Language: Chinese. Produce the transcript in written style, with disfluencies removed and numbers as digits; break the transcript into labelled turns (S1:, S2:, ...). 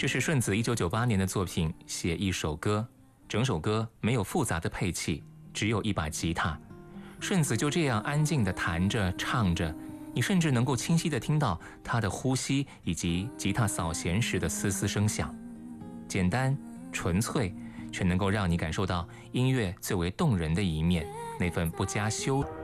S1: 这是顺子1998年的作品《写一首歌》，整首歌没有复杂的配器，只有一把吉他。顺子就这样安静地弹着唱着，你甚至能够清晰地听到他的呼吸以及吉他扫弦时的嘶嘶声响。简单纯粹，却能够让你感受到音乐最为动人的一面，那份不加修